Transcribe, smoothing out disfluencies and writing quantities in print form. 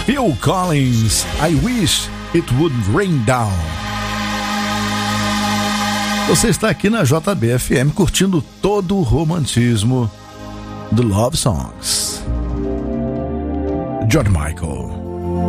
Phil Collins, I Wish It Would Rain Down. Você está aqui na JBFM curtindo todo o romantismo do Love Songs. George Michael.